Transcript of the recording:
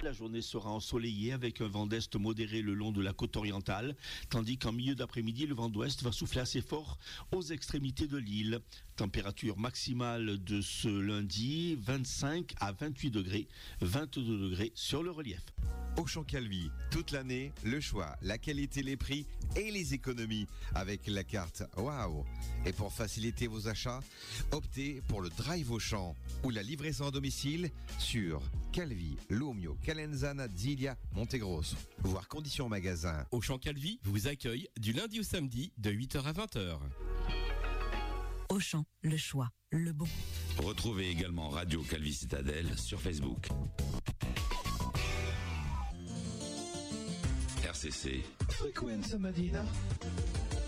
La journée sera ensoleillée avec un vent d'est modéré le long de la côte orientale, tandis qu'en milieu d'après-midi, le vent d'ouest va souffler assez fort aux extrémités de l'île. Température maximale de ce lundi, 25 à 28 degrés, 22 degrés sur le relief. Auchan Calvi, toute l'année, le choix, la qualité, les prix et les économies avec la carte Waouh. Et pour faciliter vos achats, optez pour le Drive Auchan ou la livraison à domicile sur Calvi, Lomio, Calenzana, Zilia, Montegrosso. Voir conditions en magasin. Auchan Calvi vous accueille du lundi au samedi de 8h à 20h. Auchan, le choix, le bon. Retrouvez également Radio Calvi Citadelle sur Facebook. RCC. Frequenza Madina.